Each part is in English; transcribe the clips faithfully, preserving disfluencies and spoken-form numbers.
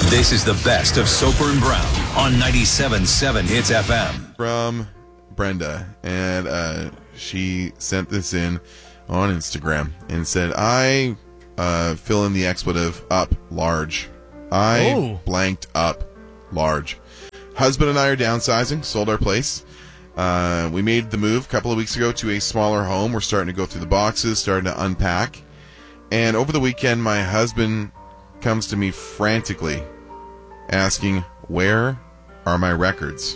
This is the best of Soper and Brown on ninety-seven point seven Hits F M. From Brenda, and uh, she sent this in on Instagram and said, I uh, fill in the expletive up large. I Oh. blanked up large. Husband and I are downsizing, sold our place. Uh, we made the move a couple of weeks ago to a smaller home. We're starting to go through the boxes, starting to unpack. And over the weekend, my husband comes to me frantically asking, where are my records?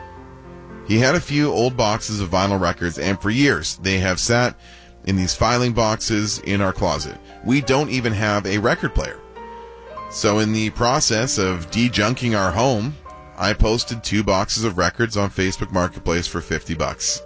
He had a few old boxes of vinyl records, and for years they have sat in these filing boxes in our closet. We don't even have a record player. So in the process of de-junking our home, I posted two boxes of records on Facebook Marketplace for fifty bucks.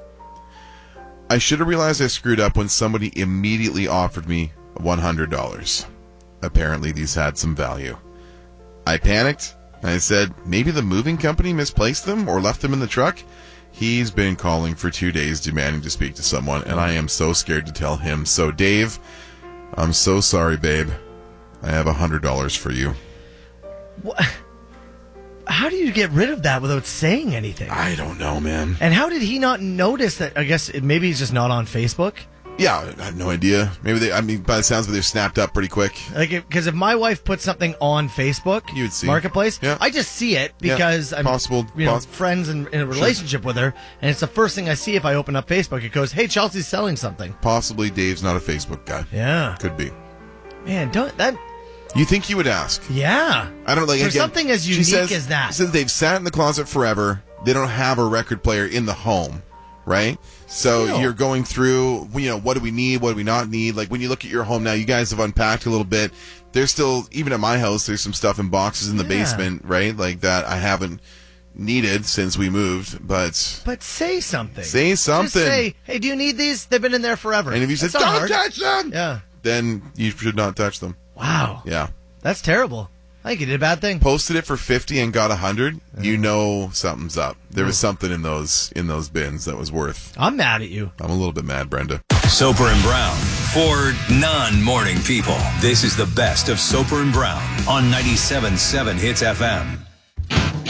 I should have realized I screwed up when somebody immediately offered me one hundred dollars. Apparently these had some value. I panicked. I said, maybe the moving company misplaced them or left them in the truck. He's been calling for two days demanding to speak to someone, and I am so scared to tell him. So, Dave, I'm so sorry, babe. I have one hundred dollars for you. What? How do you get rid of that without saying anything? I don't know, man. And how did he not notice that? I guess it, maybe he's just not on Facebook. Yeah, I have no idea. Maybe they, I mean, by the sounds of it, they've snapped up pretty quick. Like, because if my wife puts something on Facebook, You would see. Marketplace, Yeah. I just see it because Yeah. I'm Possible- you know, poss- friends and in a relationship with her, and it's the first thing I see if I open up Facebook. It goes, "Hey, Chelsea's selling something." Possibly Dave's not a Facebook guy. Yeah, Could be. man, don't that. You think he would ask? Yeah, I don't like for again, something as she unique says- as that. She says they've sat in the closet forever. They don't have a record player in the home, right? So Still. you're going through, you know, what do we need? What do we not need? Like when you look at your home now, you guys have unpacked a little bit. There's still, even at my house, there's some stuff in boxes in the Yeah. basement, right? Like that I haven't needed since we moved, but But say something. say something. Just say, "Hey, do you need these? They've been in there forever." And if you said, That's not don't hard. touch them, Yeah. then you should not touch them. Wow. Yeah. That's terrible. I think you did a bad thing. Posted it for fifty and got one hundred, you know something's up. There was something in those in those bins that was worth. I'm mad at you. I'm a little bit mad, Brenda. Soper and Brown for non-morning people. This is the best of Soper and Brown on ninety-seven point seven Hits F M.